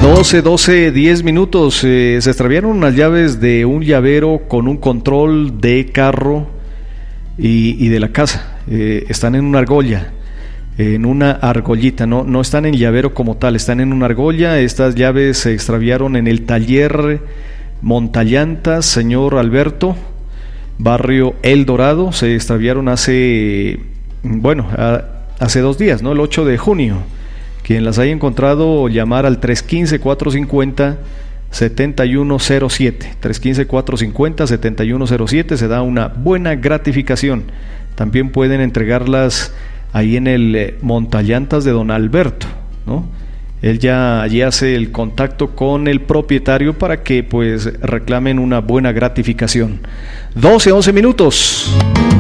10 minutos. Se extraviaron unas llaves de un llavero con un control de carro y de la casa. Están en una argolla, en una argollita, no están en llavero como tal, están en una argolla. Estas llaves se extraviaron en el taller Montallantas, señor Alberto, barrio El Dorado. Se extraviaron hace 2 días, ¿no? El 8 de junio. Quien las haya encontrado, llamar al 315-450-7107. 315-450-7107. Se da una buena gratificación. También pueden entregarlas ahí en el Montallantas de don Alberto, ¿no? Él ya allí hace el contacto con el propietario para que pues reclamen una buena gratificación. 11 minutos.